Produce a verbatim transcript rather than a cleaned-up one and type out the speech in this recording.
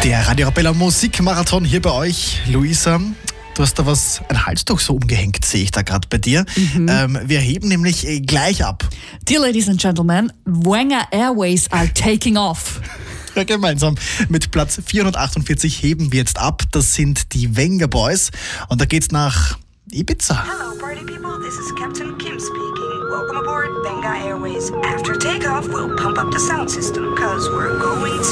Der Radio Arabella Musikmarathon hier bei euch. Luisa, du hast da was, ein Halstuch so umgehängt, sehe ich da gerade bei dir. Mhm. Ähm, wir heben nämlich äh, gleich ab. Dear ladies and gentlemen, Wenger Airways are taking off. Ja, gemeinsam mit Platz vierhundertachtundvierzig heben wir jetzt ab. Das sind die Wenger Boys. Und da geht's nach Ibiza. Hello party people, this is Captain Kim speaking. Welcome aboard Wenger Airways. After takeoff, we'll pump up the sound system, cause we're going